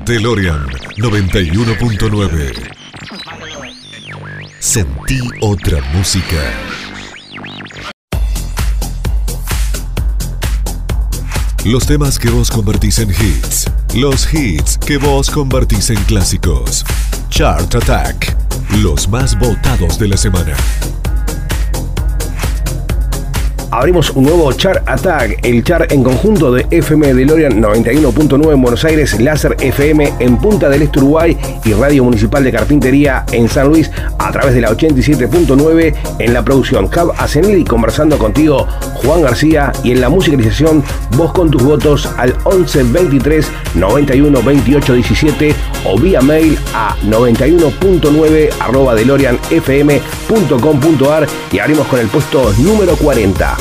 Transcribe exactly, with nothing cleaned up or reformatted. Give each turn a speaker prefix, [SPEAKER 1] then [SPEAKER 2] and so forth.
[SPEAKER 1] DeLorean noventa y uno punto nueve. Sentí otra música. Los temas que vos convertís en hits. Los hits que vos convertís en clásicos. Chart Attack. Los más votados de la semana.
[SPEAKER 2] Abrimos un nuevo Chart Attack, el chart en conjunto de F M DeLorean noventa y uno punto nueve en Buenos Aires, Láser F M en Punta del Este, Uruguay y Radio Municipal de Carpintería en San Luis a través de la ochenta y siete punto nueve. En la producción Cab Acenelli, conversando contigo Juan García, y en la musicalización vos con tus votos al once veintitrés noventa y uno veintiocho diecisiete o vía mail a noventa y uno punto nueve arroba delorean f m punto com punto a r. Y abrimos con el puesto número cuarenta.